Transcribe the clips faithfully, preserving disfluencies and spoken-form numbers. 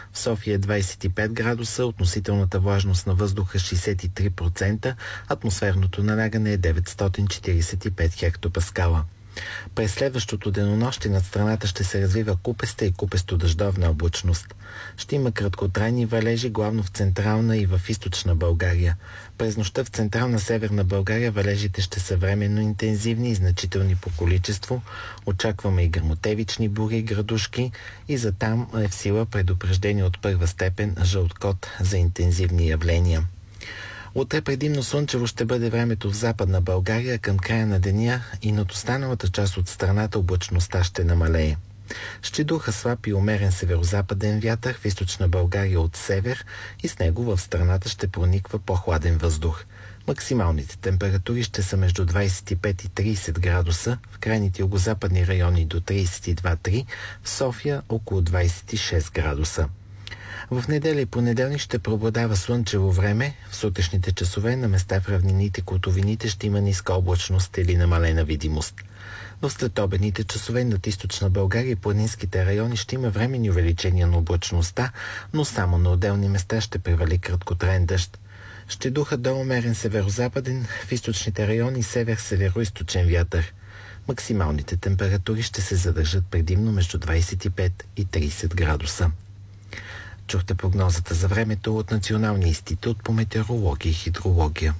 В София е двадесет и пет градуса, относителната влажност на въздуха шейсет и три процента, атмосферното налягане е деветстотин четиридесет и пет хектопаскала. През следващото денонощие над страната ще се развива купеста и купесто-дъждовна облачност. Ще има краткотрайни валежи, главно в централна и в източна България. През нощта в централна северна България валежите ще са временно интензивни и значителни по количество. Очакваме и гръмотевични бури и градушки и за там е в сила предупреждение от първа степен жълт код за интензивни явления. Утре предимно слънчево ще бъде времето в Западна България, към края на деня и над останалата част от страната облачността ще намалее. Ще духа слаб и умерен северозападен вятър в източна България от север и с него в страната ще прониква по-хладен въздух. Максималните температури ще са между двадесет и пет и тридесет градуса, в крайните югозападни райони до тридесет и два до три, в София около двадесет и шест градуса. В неделя и понеделник ще преобладава слънчево време. В сутрешните часове на места в равнините, котловините ще има ниска облачност или намалена видимост. В следобедните часове над източна България и планинските райони ще има временни увеличения на облачността, но само на отделни места ще превали краткотраен дъжд. Ще духа до умерен северозападен, в източните райони север-североизточен вятър. Максималните температури ще се задържат предимно между двадесет и пет и тридесет градуса. Чухте прогнозата за времето от Националния институт по метеорология и хидрология.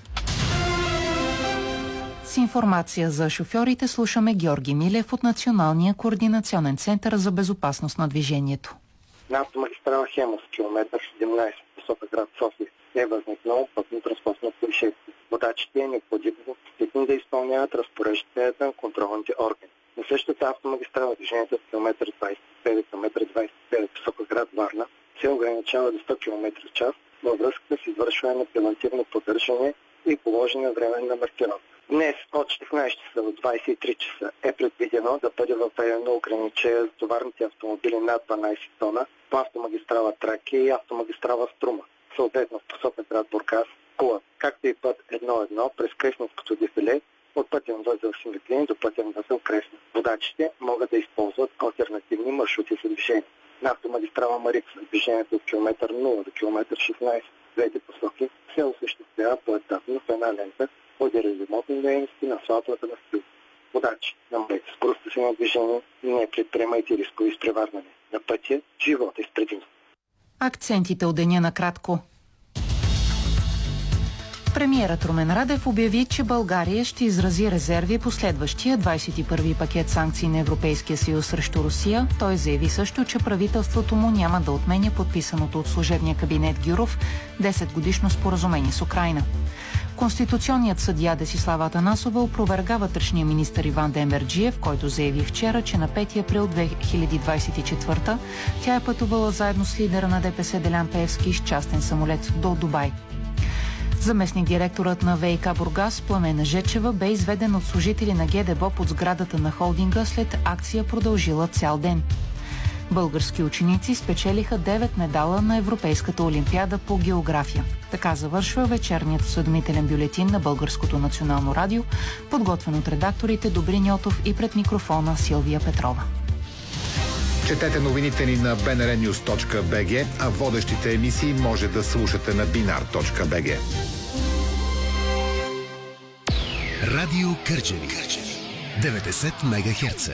С информация за шофьорите слушаме Георги Милев от Националния координационен център за безопасност на движението. На автомагистрала Хемус, километър седемнадесет, посока град София, е възникнало пътно-транспортно происшествие. Водачите е необходимо да изпълняват разпорежданията на контролните органи. На същата автомагистрала движението в километър двадесет и пет, километър двадесет и пет, посока град Варна, се ограничава до сто километра в час във връзка с извършване на превантивно поддържане и положена временна маркировка. Днес от шестнадесет часа до двадесет и три часа е предвидено да бъде въведено ограничение за товарните автомобили над дванадесет тона по автомагистрала Тракия и автомагистрала Струма, съответно в посока град Бургас, Кула, както и път едно едно през Кресненското дефиле от пътен възел Симетлин до пътен възел Кресна. Водачите могат да използват алтернативни маршрути за движение. На автомагистрала Марица движението от километър нула до километър шестнадесет в двете посоки се осъществява поетапно в една лента поради ремонтни дейности на асфалтовата настилка. Водачи, намалете скоростта си на движение и не предприемайте рискови изпреварвания. На пътя живот е с предимство. Акцентите от деня накратко. Премиерът Румен Радев обяви, че България ще изрази резерви по следващия двадесет и първи пакет санкции на Европейския съюз срещу Русия. Той заяви също, че правителството му няма да отменя подписаното от служебния кабинет Гюров десет годишно споразумение с Украйна. Конституционният съдия Десислава Атанасова опроверга вътрешния министър Иван Демерджиев, който заяви вчера, че на пети април две хиляди двадесет и четвърта тя е пътувала заедно с лидера на ДПС Делян Пеевски с частен самолет до Дубай. Заместник директорът на ВиК Бургас Пламена Жечева бе изведен от служители на ГДБО под сградата на холдинга след акция продължила цял ден. Български ученици спечелиха девет медала на Европейската олимпиада по география. Така завършва вечерният осведомителен бюлетин на Българското национално радио, подготвен от редакторите Добрин Йотов и пред микрофона Силвия Петрова. Четете новините ни на би ен ар нюз точка би джи, а водещите емисии може да слушате на бинар точка би джи. Радио Кърджали. деветдесет мегахерца.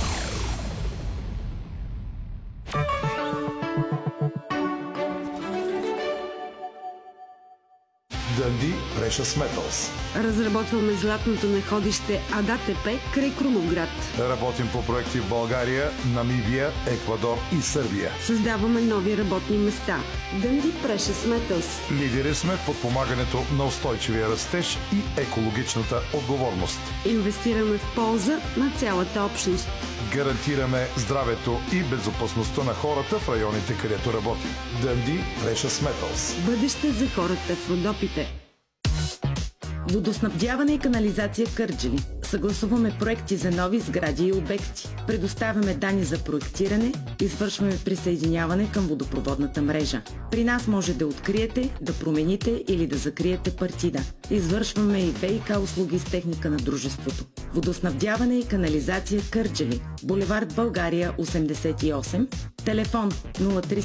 Дънди Precious Metals. Разработваме златното находище АДАТП край Крумовград. Работим по проекти в България, Намибия, Еквадор и Сърбия. Създаваме нови работни места. Дънди Precious Metals. Лидери сме в подпомагането на устойчивия растеж и екологичната отговорност. Инвестираме в полза на цялата общност. Гарантираме здравето и безопасността на хората в районите, където работим. Дънди Precious Metals. Бъдеще за хората в Родопите. Водоснабдяване и канализация Кърджали. Съгласуваме проекти за нови сгради и обекти. Предоставяме данни за проектиране, извършваме присъединяване към водопроводната мрежа. При нас може да откриете, да промените или да закриете партида. Извършваме и ВиК услуги с техника на дружеството. Водоснабдяване и канализация Кърджали. Булевард България осемдесет и осем. Телефон нула три